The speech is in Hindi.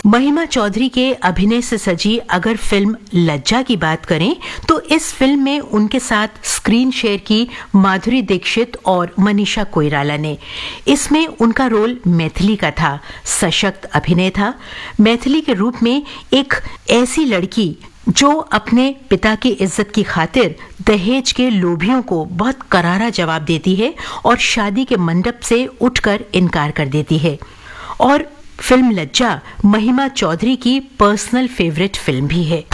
महिमा चौधरी के अभिनय से सजी अगर फिल्म लज्जा की बात करें तो इस फिल्म में उनके साथ स्क्रीन शेयर की माधुरी दीक्षित और मनीषा कोइराला ने। इसमें उनका रोल मैथिली का था। सशक्त अभिनय था। मैथिली के रूप में एक ऐसी लड़की जो अपने पिता की इज्जत की खातिर दहेज के लोभियों को बहुत करारा जवाब देती है और शादी के मंडप से उठकर इनकार कर देती है। और फिल्म लज्जा महिमा चौधरी की पर्सनल फेवरेट फिल्म भी है।